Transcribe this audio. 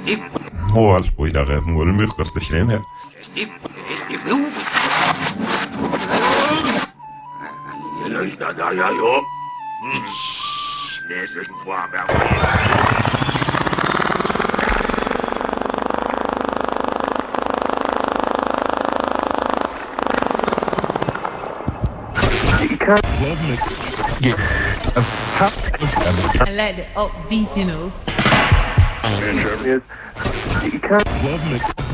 هو البويدر مولمخ بس بشلمها I like the upbeat, you know. You can't love me.